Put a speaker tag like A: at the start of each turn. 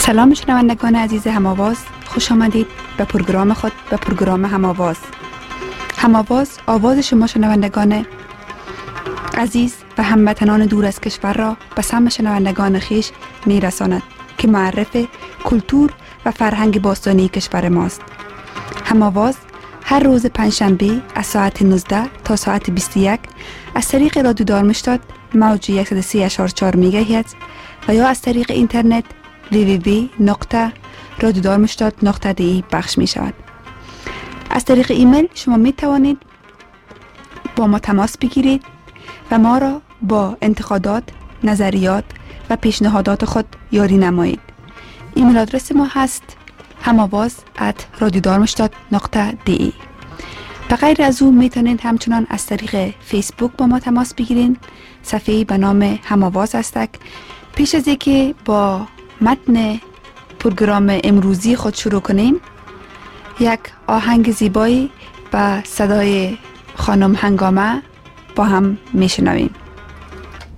A: سلام شنوندگان عزیز هم‌آواز، خوش آمدید به پروگرام خود، به پروگرام هم‌آواز. هم‌آواز آواز شما شنوندگان عزیز و هموطنان دور از کشور را به سمع شنوندگان خویش می‌رساند که معرف کلتور و فرهنگ باستانی کشور ماست. هم‌آواز هر روز پنجشنبه از ساعت 19 تا ساعت 21 از طریق رادیو دارمشتاد موج 103.4 مگاهرتز و یا از طریق اینترنت www.radiodarmstadt.de پخش می شود. از طریق ایمیل شما می توانید با ما تماس بگیرید و ما را با انتقادات، نظریات و پیشنهادات خود یاری نمایید. ایمیل آدرس ما هست hamavaz@radiodarmstadt.de. به غیر از او می توانید همچنان از طریق فیسبوک با ما تماس بگیرید. صفحه به نام هم‌آواز است. پیش از اینکه با متن پروگرام امروزی خود شروع کنیم، یک آهنگ زیبایی با صدای خانم هنگامه با هم میشنویم.